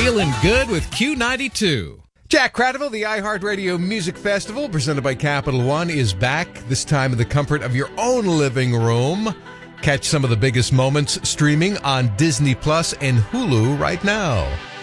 Feeling good with Q92. Jack Cradaville, the iHeartRadio Music Festival, presented by Capital One, is back, this time in the comfort of your own living room. Catch some of the biggest moments streaming on Disney Plus and Hulu right now.